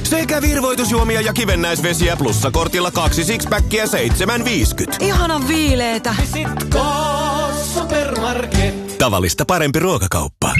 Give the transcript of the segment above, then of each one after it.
Sekä virvoitusjuomia ja kivennäisvesiä plussakortilla 2 sixpackia 7,50. Ihanan viileetä. Supermarket. Tavallista parempi ruokakauppa.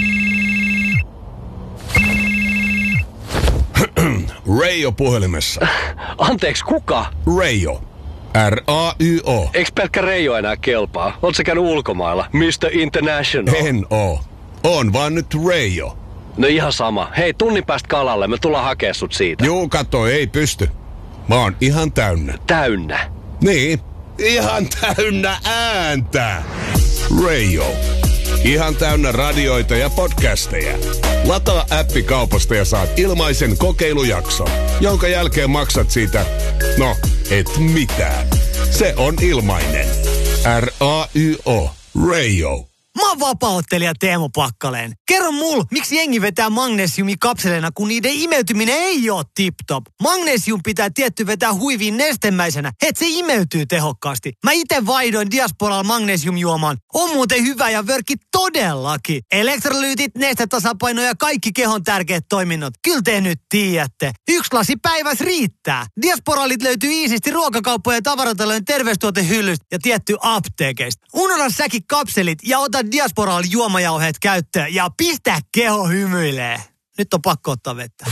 Reijo puhelimessa. Anteeksi, kuka? Reijo. R-A-Y-O. Eiks pelkkä Reijo enää kelpaa? Oot sä käynyt ulkomailla? Mr. International. En oo. On vaan nyt Reijo. No ihan sama. Hei, tunnin päästä kalalle. Me tullaan hakea sut siitä. Juu, kato, ei pysty. Mä oon ihan täynnä. Täynnä? Niin, ihan täynnä ääntä. Reijo. Ihan täynnä radioita ja podcasteja. Lataa appi kaupasta ja saat ilmaisen kokeilujakson, jonka jälkeen maksat siitä, no, et mitään. Se on ilmainen. R-A-Y-O. Reijo. Mä oon vapaa-ottelija Teemu Pakkaleen. Kerro mulle, miksi jengi vetää magnesiumikapseleina, kun niiden imeytyminen ei oo tip-top. Magnesium pitää tietty vetää huiviin nestemäisenä, et se imeytyy tehokkaasti. Mä ite vaihdoin Diasporalla magnesiumjuomaan. On muuten hyvä ja vörkki todellakin. Elektrolyytit, nestetasapaino ja kaikki kehon tärkeät toiminnot. Kyllä te nyt tiedätte. 1 lasi päivässä riittää. Diasporalit löytyy iisisti ruokakauppojen ja tavaratalojen terveystuotehyllystä ja tietty apteekeista. Unohda säkin kapselit ja ota Diasporalla juomajauheet käyttöön ja pistä keho hymyilee. Nyt on pakko ottaa vettä.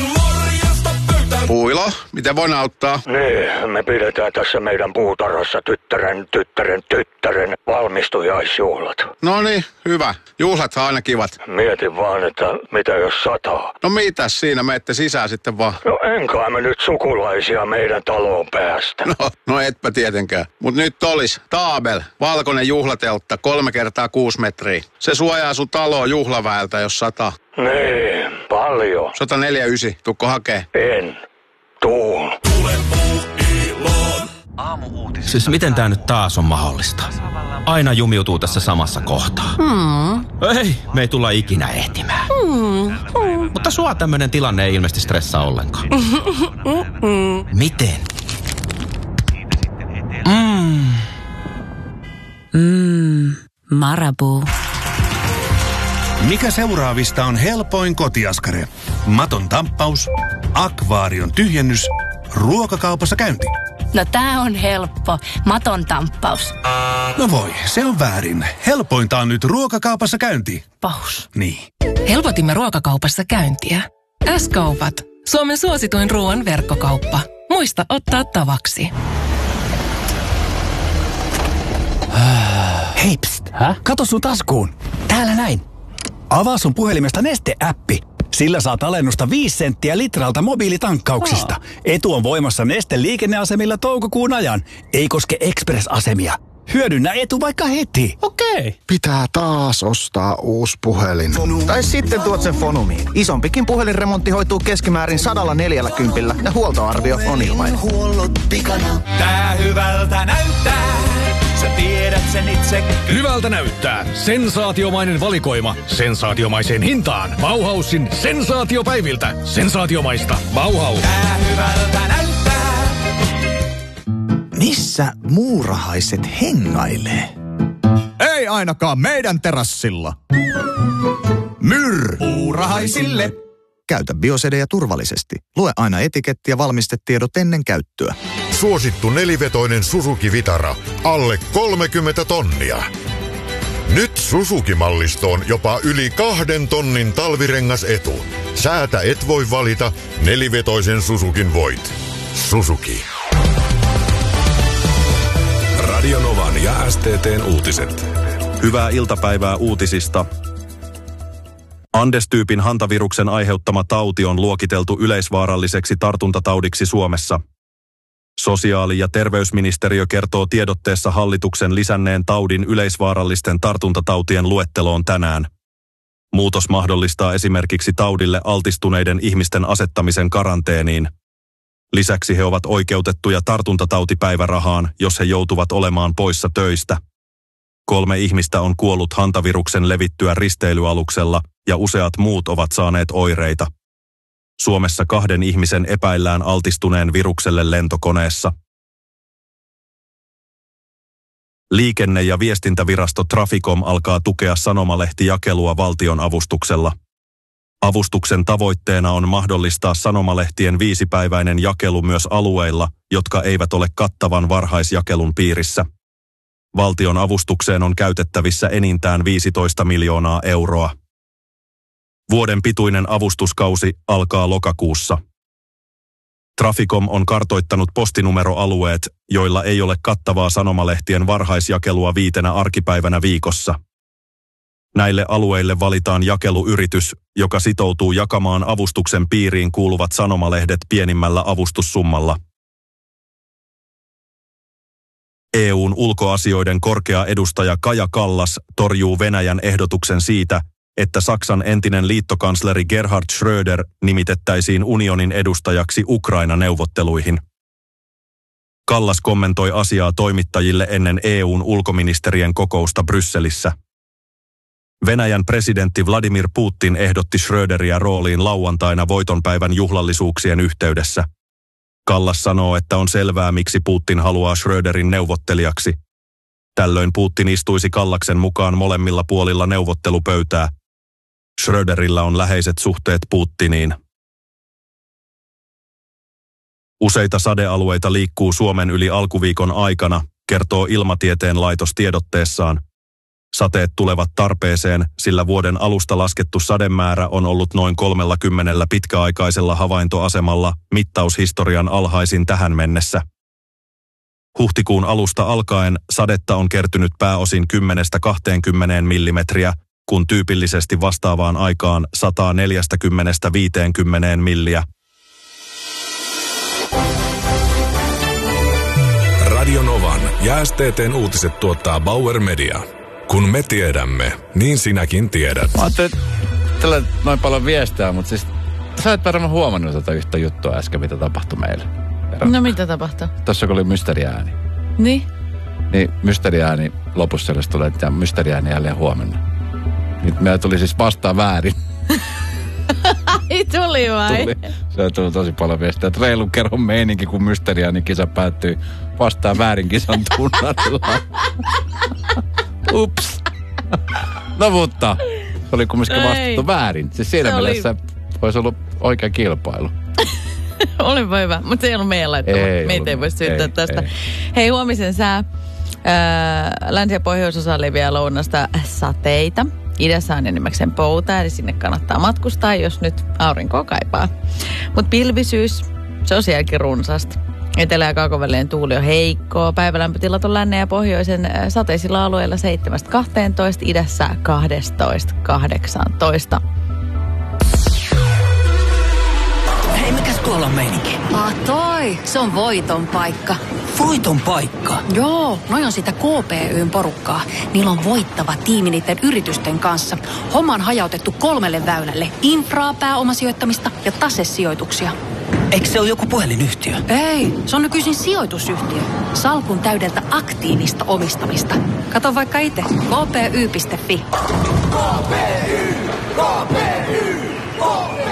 Puilo, miten voin auttaa? Niin, me pidetään tässä meidän puutarhassa tyttären valmistujaisjuhlat. No niin, hyvä. Juhlat on aina kivat. Mietin vaan, että mitä jos sataa. No mitäs siinä, menette sisään sitten vaan. No enkä me nyt sukulaisia meidän taloon päästä. No etpä tietenkään. Mut nyt olis Taabel, valkoinen juhlateltta, 3x6 metriä. Se suojaa sun taloa juhlaväeltä, jos sataa. Niin, paljon. 149, tukko hakee? En. Tuun. Siis miten tää nyt taas on mahdollista? Aina jumiutuu tässä samassa kohtaa. Ei, me ei tulla ikinä ehtimään. Mutta sua tämmönen tilanne ei ilmeisesti stressaa ollenkaan. Miten? Marabou. Mikä seuraavista on helpoin kotiaskare? Maton tamppaus, akvaarion tyhjennys, ruokakaupassa käynti. No tää on helppo. Maton tamppaus. No voi, se on väärin. Helpointa on nyt ruokakaupassa käynti. Paus. Niin. Helpotimme ruokakaupassa käyntiä. S-kaupat. Suomen suosituin ruoan verkkokauppa. Muista ottaa tavaksi. Hei, pst. Kato sun taskuun. Täällä näin. Avaa sun puhelimesta Neste-äppi. Sillä saat alennusta 5 senttiä litralta mobiilitankkauksista. Etu on voimassa Neste liikenneasemilla toukokuun ajan. Ei koske Express-asemia. Hyödynnä etu vaikka heti. Okei. Pitää taas ostaa uusi puhelin. Tai sitten tuot sen Fonumiin. Isompikin puhelinremontti hoituu keskimäärin 140 ja huoltoarvio on ilmainen. Tää hyvältä näyttää. Sä tiedät sen itse. Hyvältä näyttää. Sensaatiomainen valikoima. Sensaatiomaiseen hintaan. Bauhausin sensaatiopäiviltä. Sensaatiomaista. Bauhaus. Tää hyvältä näyttää. Missä muurahaiset hengailee? Ei ainakaan meidän terassilla. Muurahaisille. Käytä biosedeja turvallisesti. Lue aina etiketti ja valmistetiedot ennen käyttöä. Suosittu nelivetoinen Suzuki Vitara. Alle 30 tonnia. Nyt Suzuki-mallistoon jopa yli 2 tonnin talvirengasetu. Säätä et voi valita, nelivetoisen Suzukin voit. Suzuki. Radio Novan ja STT:n uutiset. Hyvää iltapäivää uutisista. Andes-tyypin hantaviruksen aiheuttama tauti on luokiteltu yleisvaaralliseksi tartuntataudiksi Suomessa. Sosiaali- ja terveysministeriö kertoo tiedotteessa hallituksen lisänneen taudin yleisvaarallisten tartuntatautien luetteloon tänään. Muutos mahdollistaa esimerkiksi taudille altistuneiden ihmisten asettamisen karanteeniin. Lisäksi he ovat oikeutettuja tartuntatautipäivärahaan, jos he joutuvat olemaan poissa töistä. 3 ihmistä on kuollut hantaviruksen levittyä risteilyaluksella ja useat muut ovat saaneet oireita. Suomessa 2 ihmisen epäillään altistuneen virukselle lentokoneessa. Liikenne- ja viestintävirasto Traficom alkaa tukea sanomalehtijakelua valtion avustuksella. Avustuksen tavoitteena on mahdollistaa sanomalehtien 5-päiväinen jakelu myös alueilla, jotka eivät ole kattavan varhaisjakelun piirissä. Valtion avustukseen on käytettävissä enintään 15 miljoonaa euroa. Vuoden pituinen avustuskausi alkaa lokakuussa. Traficom on kartoittanut postinumeroalueet, joilla ei ole kattavaa sanomalehtien varhaisjakelua 5 arkipäivänä viikossa. Näille alueille valitaan jakeluyritys, joka sitoutuu jakamaan avustuksen piiriin kuuluvat sanomalehdet pienimmällä avustussummalla. EU:n ulkoasioiden korkea edustaja Kaja Kallas torjuu Venäjän ehdotuksen siitä, että Saksan entinen liittokansleri Gerhard Schröder nimitettäisiin unionin edustajaksi Ukraina-neuvotteluihin. Kallas kommentoi asiaa toimittajille ennen EU:n ulkoministerien kokousta Brysselissä. Venäjän presidentti Vladimir Putin ehdotti Schröderiä rooliin lauantaina voitonpäivän juhlallisuuksien yhteydessä. Kallas sanoo, että on selvää, miksi Putin haluaa Schröderin neuvottelijaksi. Tällöin Putin istuisi Kallaksen mukaan molemmilla puolilla neuvottelupöytää. Schröderillä on läheiset suhteet Putiniin. Useita sadealueita liikkuu Suomen yli alkuviikon aikana, kertoo Ilmatieteen laitos tiedotteessaan. Sateet tulevat tarpeeseen, sillä vuoden alusta laskettu sademäärä on ollut noin 30 pitkäaikaisella havaintoasemalla, mittaushistorian alhaisin tähän mennessä. Huhtikuun alusta alkaen sadetta on kertynyt pääosin 10–20 millimetriä, kun tyypillisesti vastaavaan aikaan 140–50 milliä. Radio Novan ja STT:n uutiset tuottaa Bauer Media. Kun me tiedämme, niin sinäkin tiedät. Mä ajattelin, että tällä noin paljon viestejä, mutta siis sä et varmaan huomannut tätä yhtä juttua äsken, mitä tapahtui meille. No mitä tapahtui? Tuossa kun oli mysteeriääni. Niin? Niin mysteeriääni lopussa sellaista tulee, että mysteeriääni jälleen huomenna. Nyt meillä tuli siis vastaan väärin. Ai tuli vai? Tuli. Se tuli tosi paljon viestejä. Reilun kerron meininki, kun mysteeriääni kisa päättyi vastaan väärin kisan tunnarilla. Ups. No mutta, se oli kumminkin vastattu väärin. Siis siinä mielessä olisi ollut oikea kilpailu. Olipa hyvä, mutta se ei ollut meidän laittama. Meitä ei voi syyttää tästä. Ei. Hei, huomisen sää. Länsi- ja pohjoisosa leviää lounasta sateita. Idässä on enimmäkseen pouta, eli sinne kannattaa matkustaa, jos nyt aurinkoa kaipaa. Mutta pilvisyys, se on sielläkin runsasta. Etelä- ja kaukoväleen tuuli on heikkoa. Päivälämpötilat on lännen ja pohjoisen sateisilla alueilla 7–12, idässä 12–18. Hei, mikäs tuolla on meininki? Toi, se on voiton paikka. Voiton paikka? Joo, noi on sitä KPY:n porukkaa. Niillä on voittava tiimi niiden yritysten kanssa. Homma on hajautettu 3 väylälle. Infraa, pääomasijoittamista ja tasesijoituksia. Eikö se ole joku puhelinyhtiö? Ei, se on nykyisin sijoitusyhtiö. Salkun täydeltä aktiivista omistamista. Kato vaikka itse. kpy.fi. KPY! KPY! KPY!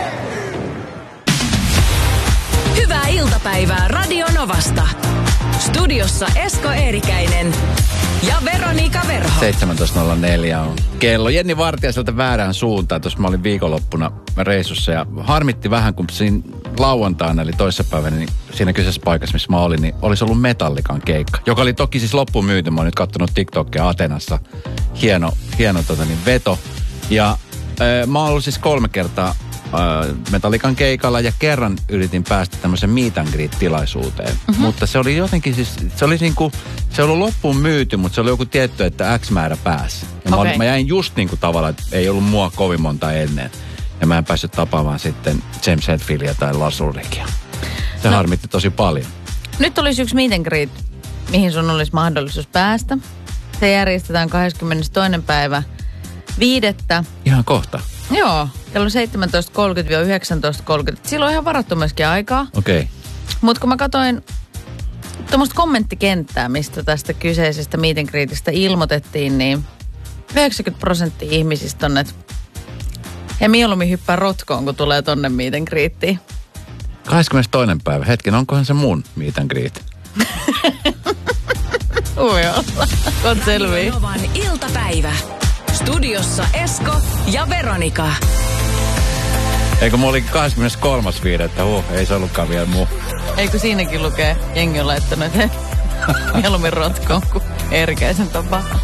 Hyvää iltapäivää Radio Novasta. Studiossa Esko Eerikäinen ja Veronika Verho. 17.04 on kello. Jenni Vartiaiselta väärään suuntaan. Tuossa mä olin viikonloppuna reissussa ja harmitti vähän, kun siinä lauantaina eli toissapäivänä, niin siinä kyseisessä paikassa, missä mä olin, niin olisi ollut Metallican keikka, joka oli toki siis loppuun myyty. Mä oon nyt kattonut TikTokia Atenassa. Hieno veto. Ja mä oon ollut siis 3 kertaa Metallican keikalla ja kerran yritin päästä tämmöisen meet and greet-tilaisuuteen. Mutta se oli jotenkin siis, se oli niinku, se oli loppuun myyty, mutta se oli joku tietty, että X määrä pääsi. Ja mä jäin just niinku tavallaan, että ei ollut mua kovin monta ennen. Ja mä en päässyt tapaamaan sitten James Hetfieldia tai Lars Ulrikia. Se harmitti tosi paljon. Nyt olisi yksi meet and greet, mihin sun olisi mahdollisuus päästä. Se järjestetään 22. päivä 5. Ihan kohta. Joo, kello 17.30–19.30. Silloin on ihan varattu myöskin aikaa. Okei. Mutta kun mä katsoin tuommoista kommenttikenttää, mistä tästä kyseisestä meet and greetistä ilmoitettiin, niin 90% ihmisistä on, että he mieluummin hyppää rotkoon, kun tulee tonne meet and greetiin. 22. päivä. Hetken, onkohan se mun meet and greet? Voi olla. On selviä. Novan iltapäivä. Studiossa Esko ja Veronika. Eikö mulla olikin 23.5. että ei se ollutkaan vielä muu. Eikö siinäkin lukee, jengi on laittanut, että mieluummin rotkoon kuin Eerikäisen tapaa.